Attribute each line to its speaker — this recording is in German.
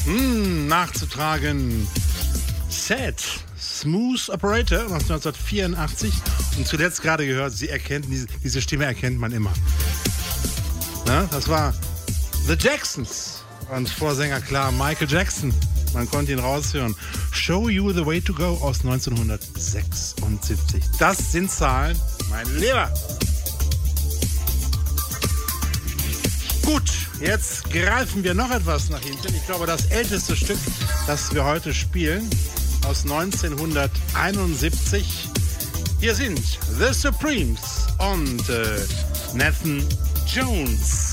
Speaker 1: Nachzutragen Sad, Smooth Operator aus 1984 und zuletzt gerade gehört, diese Stimme erkennt man immer. Na, das war The Jacksons und Vorsänger klar Michael Jackson. Man konnte ihn raushören. Show You the Way to Go aus 1976. Das sind Zahlen, mein Lieber. Gut, jetzt greifen wir noch etwas nach hinten. Ich glaube, das älteste Stück, das wir heute spielen, aus 1971. Hier sind The Supremes und Nathan Jones.